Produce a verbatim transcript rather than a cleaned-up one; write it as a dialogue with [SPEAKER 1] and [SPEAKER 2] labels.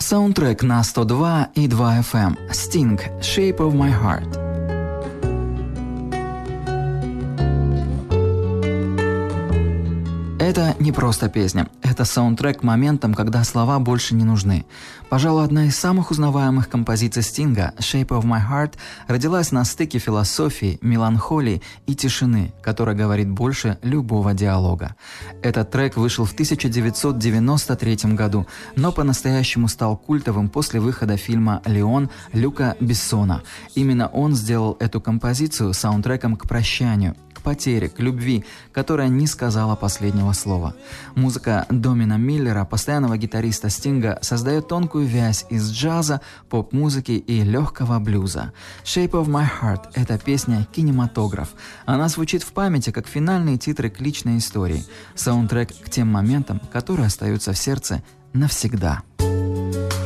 [SPEAKER 1] Саундтрек на сто два и два эф эм. Sting, Shape of My Heart. Это не просто песня, это саундтрек к моментам, когда слова больше не нужны. Пожалуй, одна из самых узнаваемых композиций Стинга, Shape of My Heart, родилась на стыке философии, меланхолии и тишины, которая говорит больше любого диалога. Этот трек вышел в тысяча девятьсот девяносто третьем году, но по-настоящему стал культовым после выхода фильма «Леон» Люка Бессона. Именно он сделал эту композицию саундтреком к прощанию, к потере, к любви, которая не сказала последнего слова. Музыка Домина Миллера, постоянного гитариста Стинга, создает тонкую вязь из джаза, поп-музыки и легкого блюза. Shape of My Heart – это песня «Кинематограф». Она звучит в памяти, как финальные титры к личной истории. Саундтрек к тем моментам, которые остаются в сердце навсегда.